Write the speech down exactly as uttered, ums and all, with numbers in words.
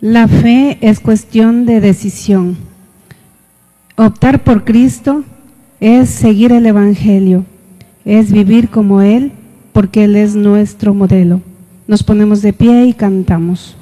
La fe es cuestión de decisión. Optar por Cristo es seguir el Evangelio, es vivir como Él, porque Él es nuestro modelo. Nos ponemos de pie y cantamos.